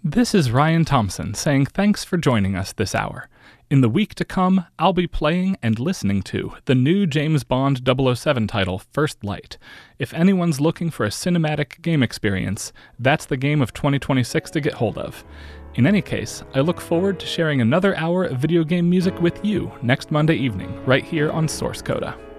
This is Ryan Thompson saying thanks for joining us this hour. In the week to come, I'll be playing and listening to the new James Bond 007 title, First Light. If anyone's looking for a cinematic game experience, that's the game of 2026 to get hold of. In any case, I look forward to sharing another hour of video game music with you next Monday evening, right here on Source Coda.